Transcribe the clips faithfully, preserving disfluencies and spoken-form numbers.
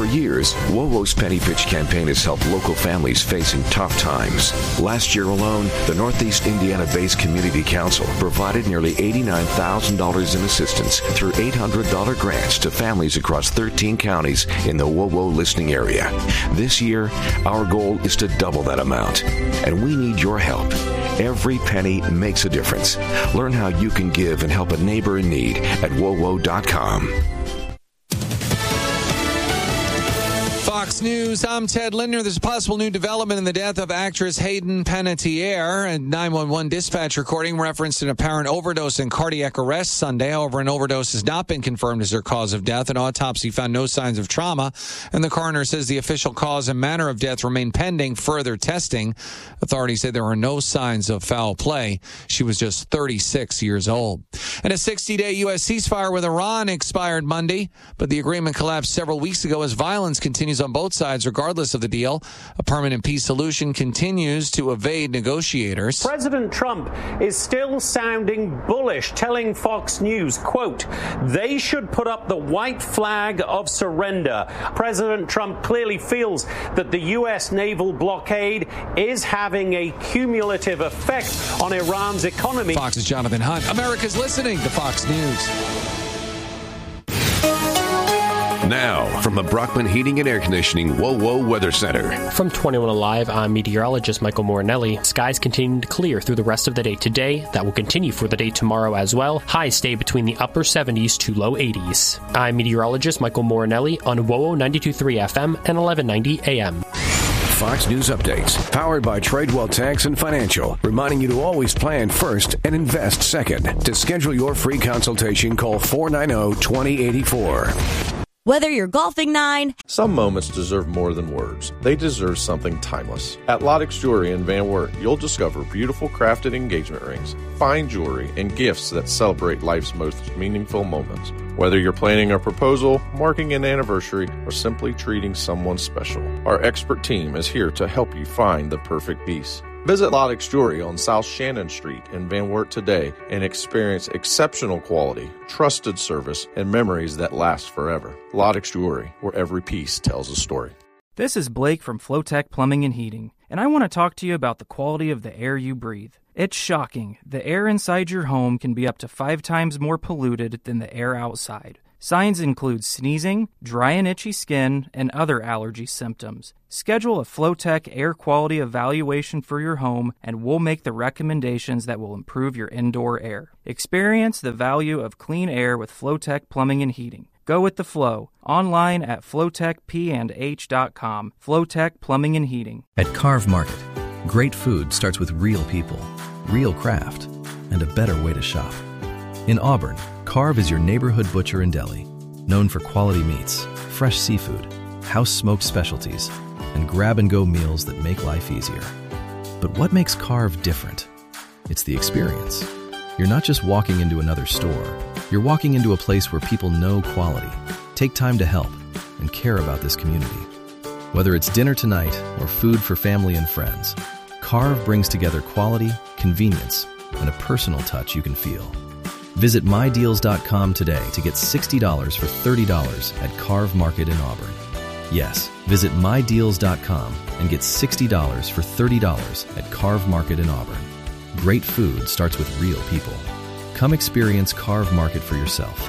For years, WOWO's Penny Pitch campaign has helped local families facing tough times. Last year alone, the Northeast Indiana-based Community Council provided nearly eighty-nine thousand dollars in assistance through eight hundred dollars grants to families across thirteen counties in the WOWO listening area. This year, our goal is to double that amount, and we need your help. Every penny makes a difference. Learn how you can give and help a neighbor in need at W O W O dot com. Fox News, I'm Ted Lindner. There's a possible new development in the death of actress Hayden Panettiere. A nine one one dispatch recording referenced an apparent overdose and cardiac arrest Sunday. However, an overdose has not been confirmed as her cause of death. An autopsy found no signs of trauma, and the coroner says the official cause and manner of death remain pending further testing. Authorities say there are no signs of foul play. She was just thirty-six years old. And a sixty-day U S ceasefire with Iran expired Monday, but the agreement collapsed several weeks ago as violence continues on both sides. Regardless of the deal, a permanent peace solution continues to evade negotiators. President Trump is still sounding bullish, telling Fox News, quote, they should put up the white flag of surrender. President Trump clearly feels that the U S naval blockade is having a cumulative effect on Iran's economy. Fox's Jonathan Hunt. America's listening to Fox News. Now, from the Brockman Heating and Air Conditioning WOWO Weather Center. From twenty-one Alive, I'm meteorologist Michael Morinelli. Skies continue to clear through the rest of the day today. That will continue for the day tomorrow as well. Highs stay between the upper seventies to low eighties. I'm meteorologist Michael Morinelli on WOWO ninety-two point three F M and eleven ninety A M. Fox News Updates, powered by Tradewell Tax and Financial, reminding you to always plan first and invest second. To schedule your free consultation, call four nine zero, two zero eight four. Whether you're golfing nine... Some moments deserve more than words. They deserve something timeless. At Lottix Jewelry in Van Wert, you'll discover beautiful crafted engagement rings, fine jewelry, and gifts that celebrate life's most meaningful moments. Whether you're planning a proposal, marking an anniversary, or simply treating someone special, our expert team is here to help you find the perfect piece. Visit Lottix Jewelry on South Shannon Street in Van Wert today and experience exceptional quality, trusted service, and memories that last forever. Lottix Jewelry, where every piece tells a story. This is Blake from Flowtech Plumbing and Heating, and I want to talk to you about the quality of the air you breathe. It's shocking. The air inside your home can be up to five times more polluted than the air outside. Signs include sneezing, dry and itchy skin, and other allergy symptoms. Schedule a Flowtech air quality evaluation for your home, and we'll make the recommendations that will improve your indoor air. Experience the value of clean air with Flowtech Plumbing and Heating. Go with the flow. Online at flowtech p and h dot com. Flowtech Plumbing and Heating. At Carve Market, great food starts with real people, real craft, and a better way to shop. In Auburn, Carve is your neighborhood butcher and deli, known for quality meats, fresh seafood, house-smoked specialties, and grab-and-go meals that make life easier. But what makes Carve different? It's the experience. You're not just walking into another store. You're walking into a place where people know quality, take time to help, and care about this community. Whether it's dinner tonight or food for family and friends, Carve brings together quality, convenience, and a personal touch you can feel. Visit my deals dot com today to get sixty dollars for thirty dollars at Carve Market in Auburn. Yes, visit my deals dot com and get sixty dollars for thirty dollars at Carve Market in Auburn. Great food starts with real people. Come experience Carve Market for yourself.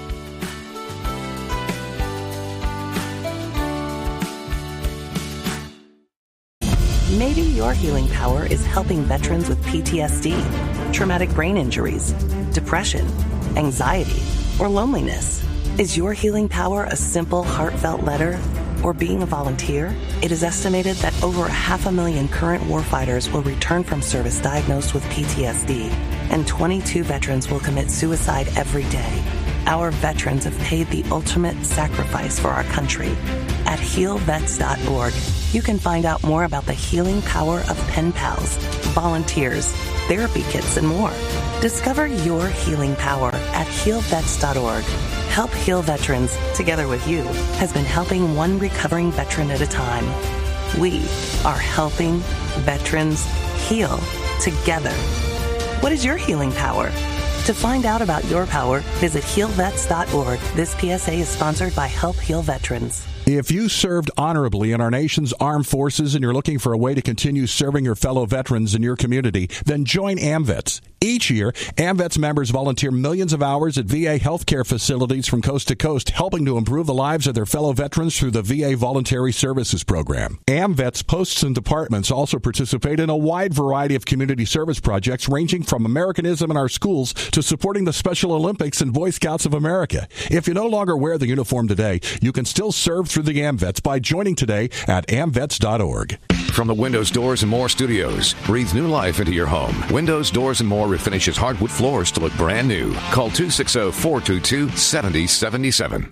Maybe your healing power is helping veterans with P T S D, traumatic brain injuries, depression, anxiety, or loneliness. Is your healing power a simple, heartfelt letter or being a volunteer? It is estimated that over a half a million current warfighters will return from service diagnosed with P T S D, and twenty-two veterans will commit suicide every day. Our veterans have paid the ultimate sacrifice for our country. At heal vets dot org, you can find out more about the healing power of pen pals, volunteers, therapy kits, and more. Discover your healing power at heal vets dot org. Help Heal Veterans, together with you, has been helping one recovering veteran at a time. We are helping veterans heal together. What is your healing power? To find out about your power, visit heal vets dot org. This P S A is sponsored by Help Heal Veterans. If you served honorably in our nation's armed forces and you're looking for a way to continue serving your fellow veterans in your community, then join AMVETS. Each year, AMVETS members volunteer millions of hours at V A healthcare facilities from coast to coast, helping to improve the lives of their fellow veterans through the V A Voluntary Services Program. AMVETS posts and departments also participate in a wide variety of community service projects ranging from Americanism in our schools to supporting the Special Olympics and Boy Scouts of America. If you no longer wear the uniform today, you can still serve through the AMVETS by joining today at amvets dot org. From the Windows, Doors, and More studios, breathe new life into your home. Windows, Doors, and More refinishes hardwood floors to look brand new. Call two six zero, four two two, seven zero seven seven.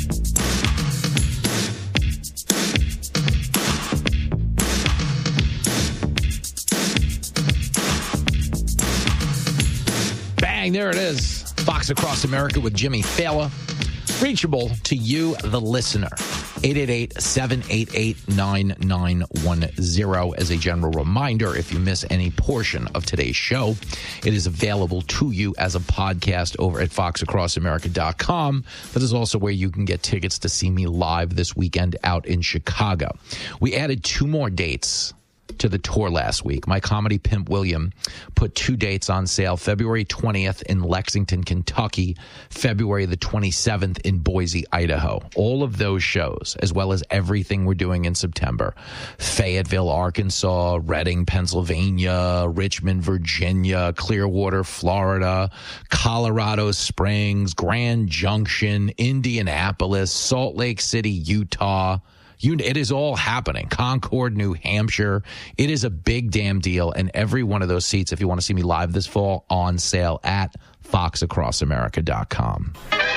Bang, there it is. Fox Across America with Jimmy Fallon. Reachable to you, the listener. eight eight eight, seven eight eight, nine nine one zero. As a general reminder, if you miss any portion of today's show, it is available to you as a podcast over at fox across america dot com. That is also where you can get tickets to see me live this weekend out in Chicago. We added two more dates to the tour last week. My comedy pimp William put two dates on sale: February twentieth in Lexington, Kentucky, February the twenty-seventh in Boise, Idaho. All of those shows, as well as everything we're doing in September: Fayetteville, Arkansas, Reading, Pennsylvania, Richmond, Virginia, Clearwater, Florida, Colorado Springs, Grand Junction, Indianapolis, Salt Lake City, Utah. You, it is all happening. Concord, New Hampshire. It is a big damn deal. And every one of those seats, if you want to see me live this fall, on sale at fox across america dot com.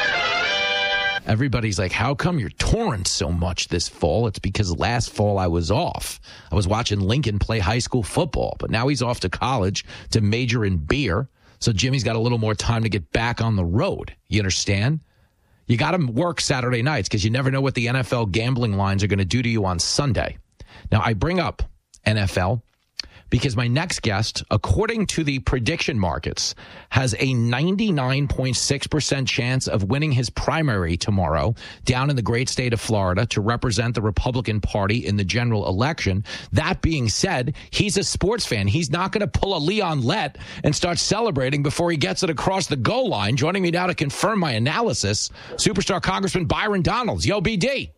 Everybody's like, how come you're touring so much this fall? It's because last fall I was off. I was watching Lincoln play high school football, but now he's off to college to major in beer. So Jimmy's got a little more time to get back on the road. You understand? You got to work Saturday nights because you never know what the N F L gambling lines are going to do to you on Sunday. Now, I bring up N F L because my next guest, according to the prediction markets, has a ninety-nine point six percent chance of winning his primary tomorrow down in the great state of Florida to represent the Republican Party in the general election. That being said, he's a sports fan. He's not going to pull a Leon Lett and start celebrating before he gets it across the goal line. Joining me now to confirm my analysis, superstar Congressman Byron Donalds. Yo, B D.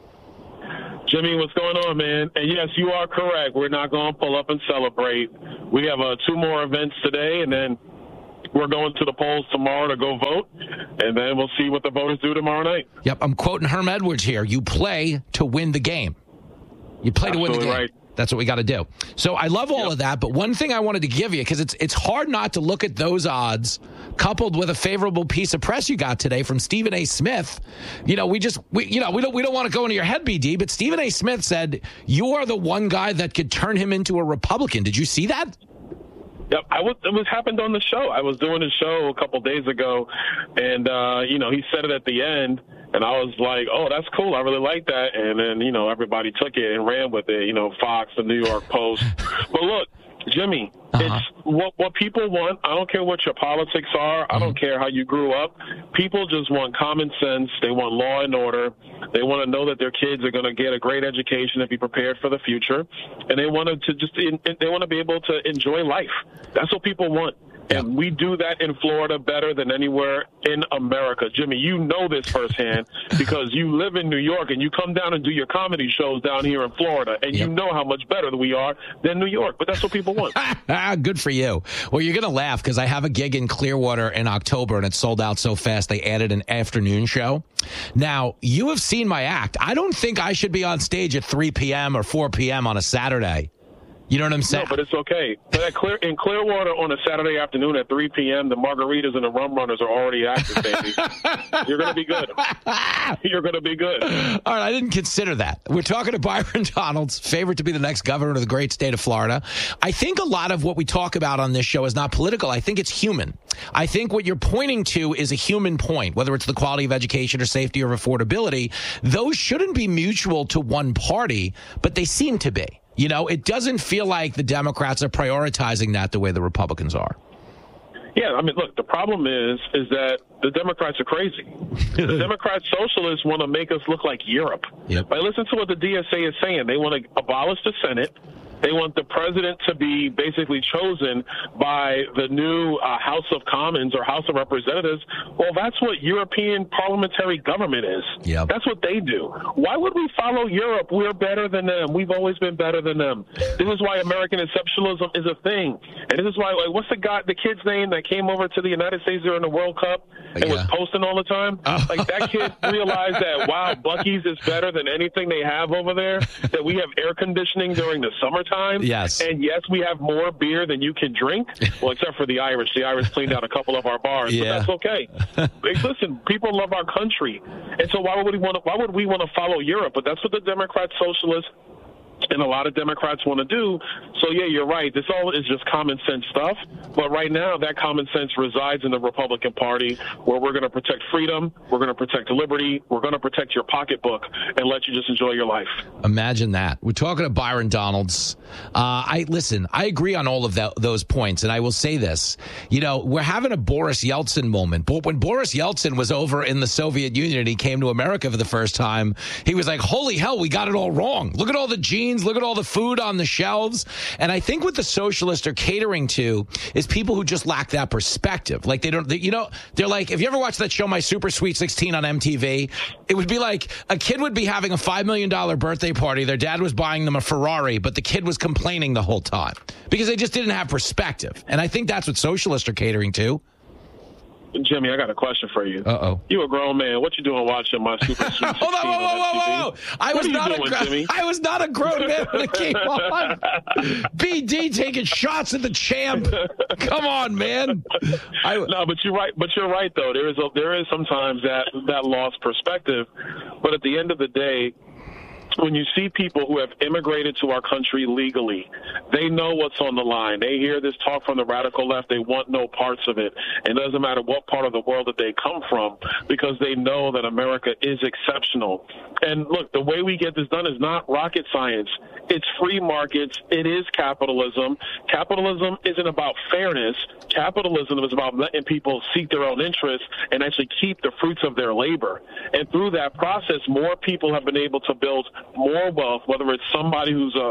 Jimmy, what's going on, man? And yes, you are correct. We're not going to pull up and celebrate. We have uh, two more events today, and then we're going to the polls tomorrow to go vote, and then we'll see what the voters do tomorrow night. Yep, I'm quoting Herm Edwards here. You play to win the game. You play Absolutely to win the game. Right. That's what we got to do. So I love all yep. of that, but one thing I wanted to give you, because it's it's hard not to look at those odds coupled with a favorable piece of press you got today from Stephen A. Smith. You know, we just we you know we don't we don't want to go into your head, B D, but Stephen A. Smith said you are the one guy that could turn him into a Republican. Did you see that? Yep, I was. It was happened on the show. I was doing a show a couple days ago, and uh, you know, he said it at the end, and I was like, "Oh, that's cool. I really like that." And then, you know, everybody took it and ran with it. You know, Fox, the New York Post. But look, Jimmy, uh-huh. it's what what people want. I don't care what your politics are. Mm-hmm. I don't care how you grew up. People just want common sense. They want law and order. They want to know that their kids are going to get a great education and be prepared for the future. And they want to just they want to be able to enjoy life. That's what people want. And we do that in Florida better than anywhere in America. Jimmy, you know this firsthand because you live in New York and you come down and do your comedy shows down here in Florida, and yep. you know how much better we are than New York. But that's what people want. Good for you. Well, you're going to laugh because I have a gig in Clearwater in October, and it sold out so fast they added an afternoon show. Now, you have seen my act. I don't think I should be on stage at three p.m. or four p.m. on a Saturday. You know what I'm saying? No, but it's okay. But at Clear, in Clearwater on a Saturday afternoon at three p.m., the margaritas and the rum runners are already active, baby. You're going to be good. You're going to be good. All right, I didn't consider that. We're talking to Byron Donalds, favorite to be the next governor of the great state of Florida. I think a lot of what we talk about on this show is not political. I think it's human. I think what you're pointing to is a human point, whether it's the quality of education or safety or affordability. Those shouldn't be mutual to one party, but they seem to be. You know, it doesn't feel like the Democrats are prioritizing that the way the Republicans are. Yeah, I mean, look, the problem is is that the Democrats are crazy. The Democrat socialists want to make us look like Europe. Yep. But listen to what the D S A is saying. They want to abolish the Senate. They want the president to be basically chosen by the new uh, House of Commons or House of Representatives. Well, that's what European parliamentary government is. Yep. That's what they do. Why would we follow Europe? We're better than them. We've always been better than them. This is why American exceptionalism is a thing. And this is why, like, what's the guy, the kid's name that came over to the United States during the World Cup and yeah. was posting all the time? Oh. Like, that kid realized that, wow, Buc-ee's is better than anything they have over there, that we have air conditioning during the summertime. Yes. And yes, we have more beer than you can drink. Well, except for the Irish. The Irish cleaned out a couple of our bars, Yeah. but that's okay. Hey, listen, people love our country. And so why would we want to, why would we want to follow Europe? But that's what the Democrat socialists and a lot of Democrats want to do. So, yeah, you're right. This all is just common sense stuff. But right now, that common sense resides in the Republican Party, where we're going to protect freedom, we're going to protect liberty, we're going to protect your pocketbook, and let you just enjoy your life. Imagine that. We're talking to Byron Donalds. Uh, I listen, I agree on all of that, those points, and I will say this. You know, we're having a Boris Yeltsin moment. But when Boris Yeltsin was over in the Soviet Union and he came to America for the first time, he was like, holy hell, we got it all wrong. Look at all the genes. Look at all the food on the shelves. And I think what the socialists are catering to is people who just lack that perspective. Like they don't, they, you know, they're like, if you ever watched that show, My Super Sweet sixteen on M T V, it would be like a kid would be having a five million dollars birthday party. Their dad was buying them a Ferrari, but the kid was complaining the whole time because they just didn't have perspective. And I think that's what socialists are catering to. Jimmy, I got a question for you. Uh-oh. You a grown man. What you doing watching My Super Sweet sixteen Hold on, whoa, whoa, whoa, whoa, whoa. I was, not doing, a gro- I was not a grown man when it came on. B D taking shots at the champ. Come on, man. I, no, but you're right. But you're right, though. There is a, there is sometimes that, that lost perspective. But at the end of the day, when you see people who have immigrated to our country legally, they know what's on the line. They hear this talk from the radical left. They want no parts of it. It doesn't matter what part of the world that they come from, because they know that America is exceptional. And look, the way we get this done is not rocket science. It's free markets. It is capitalism. Capitalism isn't about fairness. Capitalism is about letting people seek their own interests and actually keep the fruits of their labor. And through that process, more people have been able to build more wealth, whether it's somebody who's a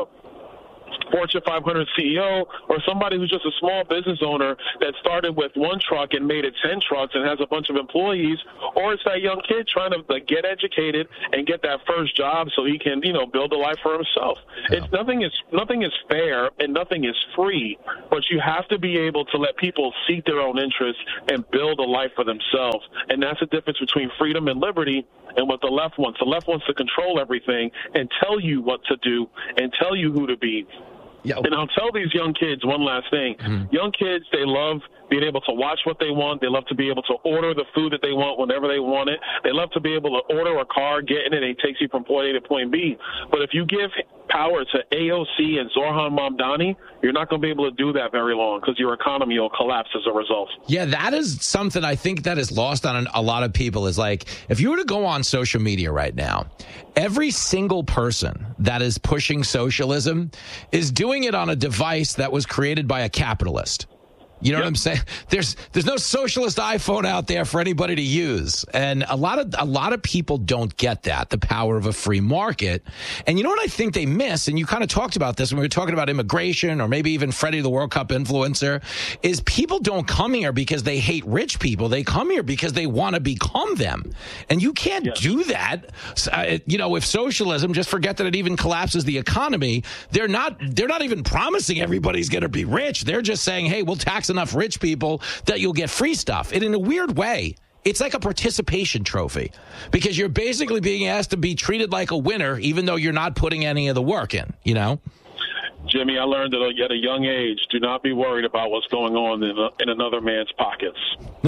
Fortune five hundred C E O or somebody who's just a small business owner that started with one truck and made it ten trucks and has a bunch of employees, or it's that young kid trying to like, get educated and get that first job so he can, you know, build a life for himself. Yeah. It's nothing is nothing is fair and nothing is free, but you have to be able to let people seek their own interests and build a life for themselves. And that's the difference between freedom and liberty and what the left wants. The left wants to control everything and tell you what to do and tell you who to be. Yeah. And I'll tell these young kids one last thing. Mm-hmm. Young kids, they love being able to watch what they want. They love to be able to order the food that they want whenever they want it. They love to be able to order a car, get in it, and it takes you from point A to point B. But if you give power to A O C and Zoran Mamdani, you're not going to be able to do that very long because your economy will collapse as a result. Yeah, that is something I think that is lost on a lot of people is like, if you were to go on social media right now, every single person that is pushing socialism is doing it on a device that was created by a capitalist. You know yep. what I'm saying? There's there's no socialist iPhone out there for anybody to use. And a lot of a lot of people don't get that, the power of a free market. And you know what I think they miss, and you kind of talked about this when we were talking about immigration or maybe even Freddie the World Cup influencer, is people don't come here because they hate rich people. They come here because they want to become them. And you can't yes. do that. Uh, you know, if socialism, just forget that it even collapses the economy, they're not they're not even promising everybody's going to be rich. They're just saying, hey, we'll tax enough rich people that you'll get free stuff. And in a weird way, it's like a participation trophy because you're basically being asked to be treated like a winner, even though you're not putting any of the work in, you know? Jimmy, I learned that at a young age, do not be worried about what's going on in, a, in another man's pockets.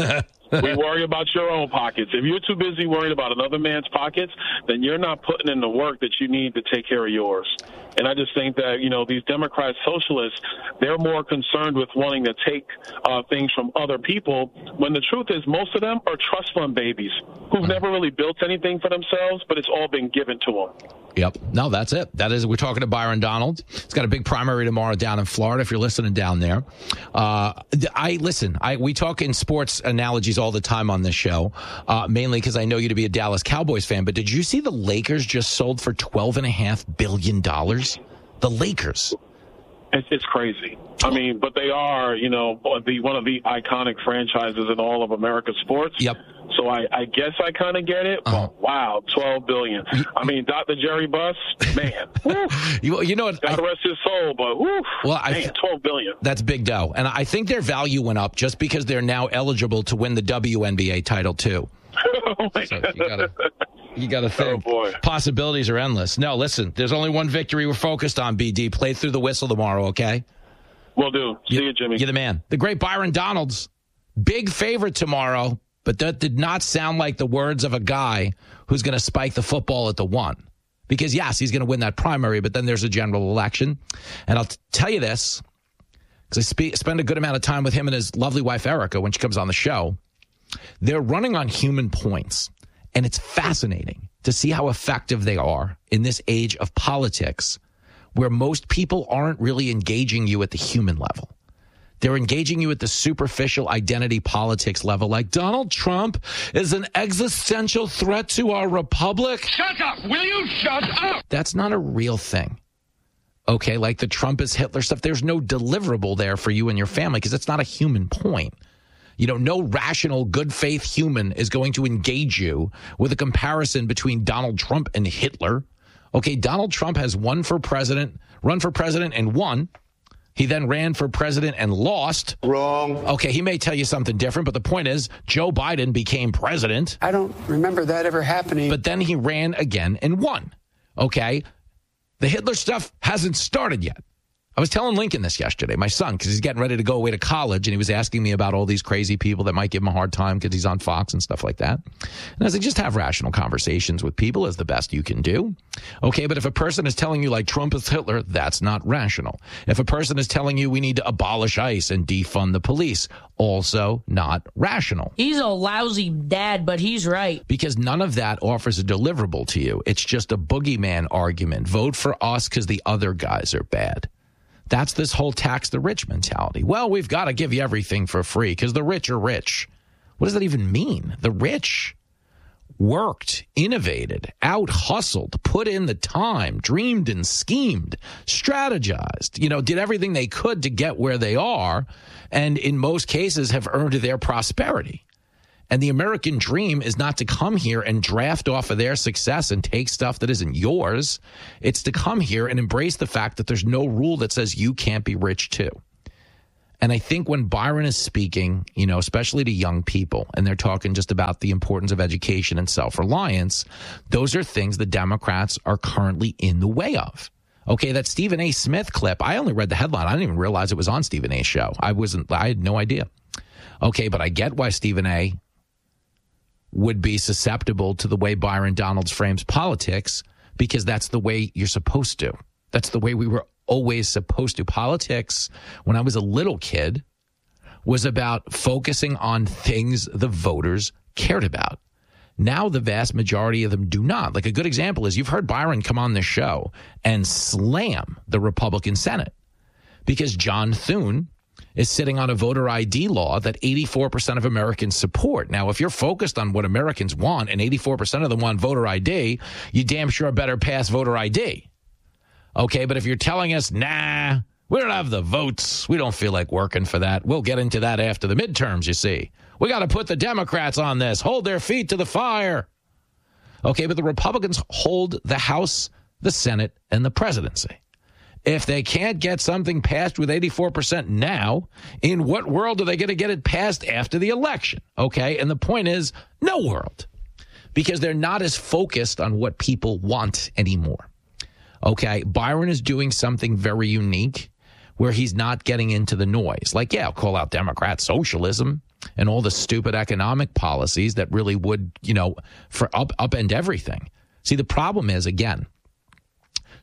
We worry about your own pockets. If you're too busy worried about another man's pockets, then you're not putting in the work that you need to take care of yours. And I just think that, you know, these Democrat socialists, they're more concerned with wanting to take uh, things from other people, when the truth is most of them are trust fund babies who've never really built anything for themselves, but it's all been given to them. Yep. No, that's it. That is, we're talking to Byron Donalds. He's got a big primary tomorrow down in Florida, if you're listening down there. Uh, I listen, I, we talk in sports analogies all the time on this show, uh, mainly because I know you to be a Dallas Cowboys fan. But did you see the Lakers just sold for twelve point five billion dollars? The Lakers. It's, it's crazy. I mean, but they are, you know, the one of the iconic franchises in all of America's sports. Yep. So I, I guess I kind of get it. But uh-huh. Wow, twelve billion dollars. I mean, Doctor Jerry Buss, man. you, you know what? God rest his soul, but woo, well, I, man, twelve billion dollars. That's big dough. And I think their value went up just because they're now eligible to win the W N B A title, too. Oh, my so God. You gotta, you gotta think. Oh, boy. Possibilities are endless. No, listen, there's only one victory we're focused on, B D. Play through the whistle tomorrow, okay? Will do. See you, you, Jimmy. You're the man. The great Byron Donalds, big favorite tomorrow, but that did not sound like the words of a guy who's going to spike the football at the one. Because, yes, he's going to win that primary, but then there's a general election. And I'll t- tell you this, because I spe- spend a good amount of time with him and his lovely wife, Erica, when she comes on the show. They're running on human points, and it's fascinating to see how effective they are in this age of politics, where most people aren't really engaging you at the human level. They're engaging you at the superficial identity politics level, like Donald Trump is an existential threat to our republic. Shut up! Will you shut up? That's not a real thing. Okay, like the Trump is Hitler stuff, there's no deliverable there for you and your family because it's not a human point. You know, no rational, good faith human is going to engage you with a comparison between Donald Trump and Hitler. Okay, Donald Trump has won for president, run for president and won. He then ran for president and lost. Wrong. Okay, he may tell you something different, but the point is Joe Biden became president. I don't remember that ever happening. But then he ran again and won. Okay, the Hitler stuff hasn't started yet. I was telling Lincoln this yesterday, my son, because he's getting ready to go away to college, and he was asking me about all these crazy people that might give him a hard time because he's on Fox and stuff like that. And I was like, just have rational conversations with people is the best you can do. Okay, but if a person is telling you like Trump is Hitler, that's not rational. If a person is telling you we need to abolish ICE and defund the police, also not rational. He's a lousy dad, but he's right. Because none of that offers a deliverable to you. It's just a boogeyman argument. Vote for us because the other guys are bad. That's this whole tax the rich mentality. Well, we've got to give you everything for free because the rich are rich. What does that even mean? The rich worked, innovated, out-hustled, put in the time, dreamed and schemed, strategized, you know, did everything they could to get where they are, and in most cases have earned their prosperity. And the American dream is not to come here and draft off of their success and take stuff that isn't yours. It's to come here and embrace the fact that there's no rule that says you can't be rich too. And I think when Byron is speaking, you know, especially to young people, and they're talking just about the importance of education and self-reliance, those are things the Democrats are currently in the way of. Okay, that Stephen A. Smith clip, I only read the headline. I didn't even realize it was on Stephen A.'s show. I wasn't, I had no idea. Okay, but I get why Stephen A. would be susceptible to the way Byron Donalds frames politics, because that's the way you're supposed to. That's the way we were always supposed to. Politics, when I was a little kid, was about focusing on things the voters cared about. Now the vast majority of them do not. Like a good example is you've heard Byron come on this show and slam the Republican Senate because John Thune is sitting on a voter I D law that eighty-four percent of Americans support. Now, if you're focused on what Americans want and eighty-four percent of them want voter I D, you damn sure better pass voter I D. Okay, but if you're telling us, nah, we don't have the votes, we don't feel like working for that, we'll get into that after the midterms, you see. We got to put the Democrats on this, hold their feet to the fire. Okay, but the Republicans hold the House, the Senate, and the presidency. If they can't get something passed with eighty-four percent now, in what world are they going to get it passed after the election? Okay, and the point is, no world, because they're not as focused on what people want anymore. Okay, Byron is doing something very unique where he's not getting into the noise. Like, yeah, I'll call out Democrat socialism and all the stupid economic policies that really would, you know, for up upend everything. See, the problem is, again,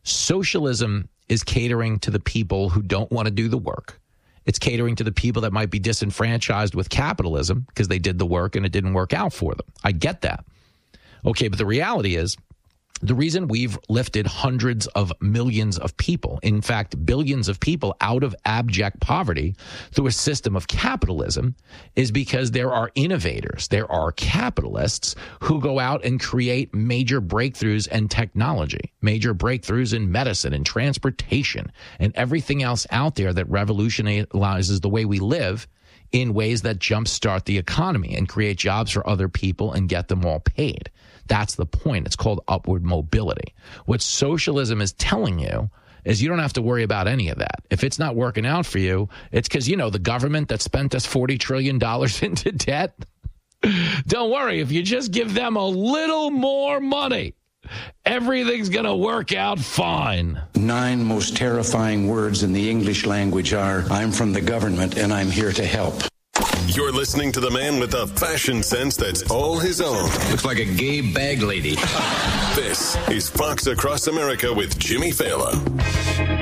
Socialism is catering to the people who don't want to do the work. It's catering to the people that might be disenfranchised with capitalism because they did the work and it didn't work out for them. I get that. Okay, but the reality is, the reason we've lifted hundreds of millions of people, in fact, billions of people out of abject poverty through a system of capitalism is because there are innovators, there are capitalists who go out and create major breakthroughs in technology, major breakthroughs in medicine and transportation and everything else out there that revolutionizes the way we live in ways that jumpstart the economy and create jobs for other people and get them all paid. That's the point. It's called upward mobility. What socialism is telling you is you don't have to worry about any of that. If it's not working out for you, it's because, you know, the government that spent us forty trillion dollars into debt, don't worry. If you just give them a little more money, everything's going to work out fine. Nine most terrifying words in the English language are, I'm from the government and I'm here to help. You're listening to the man with a fashion sense that's all his own. Looks like a gay bag lady. This is Fox Across America with Jimmy Fallon.